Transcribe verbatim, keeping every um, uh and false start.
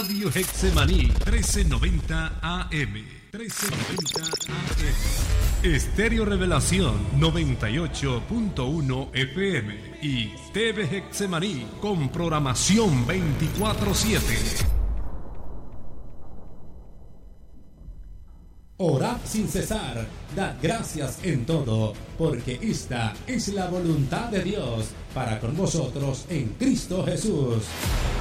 Radio Hexemaní, trece noventa A M. trece noventa A M. Estéreo Revelación, noventa y ocho punto uno F M. Y T V Hexemaní, con programación veinticuatro siete. Orad sin cesar, dad gracias en todo, porque esta es la voluntad de Dios para con vosotros en Cristo Jesús.